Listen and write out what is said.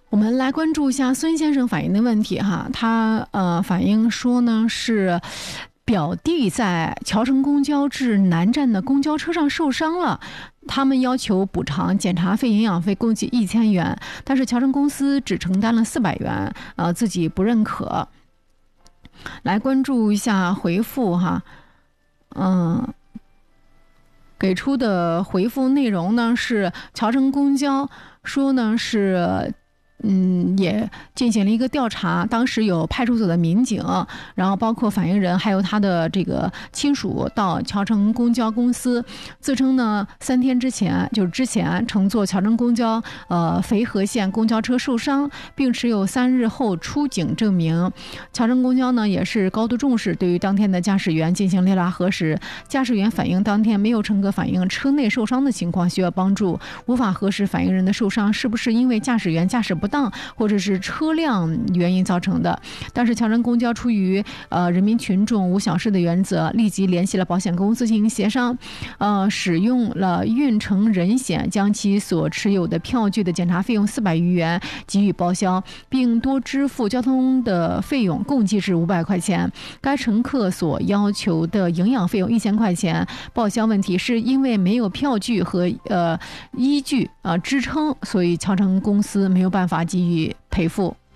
我们来关注一下孙先生反映的问题哈，他反映说呢是表弟在桥城公交至南站的公交车上受伤了，他们要求补偿检查费、营养费共计1000元，但是桥城公司只承担了400元，自己不认可。来关注一下回复哈，给出的回复内容呢是桥城公交说呢是。也进行了一个调查，当时有派出所的民警，然后包括反映人还有他的这个亲属到桥城公交公司，自称呢3天之前乘坐桥城公交肥河线公交车受伤，并持有3日后出警证明。桥城公交呢也是高度重视，对于当天的驾驶员进行列拉核实，驾驶员反映当天没有乘客反映车内受伤的情况，需要帮助，无法核实反映人的受伤是不是因为驾驶员驾驶不当或者是车辆原因造成的。但是桥城公交出于人民群众无小事的原则，立即联系了保险公司进行协商，使用了运城人险，将其所持有的票据的检查费用400余元给予报销，并多支付交通的费用，共计是500块钱。该乘客所要求的营养费用1000块钱，报销问题是因为没有票据和依据支撑，所以桥城公司没有办法给予赔付。